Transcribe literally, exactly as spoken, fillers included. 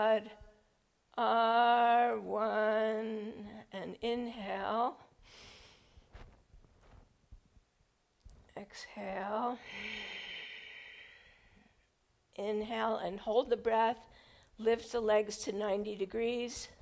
R one, and inhale. Exhale. Inhale and hold the breath. Lift the legs to ninety degrees.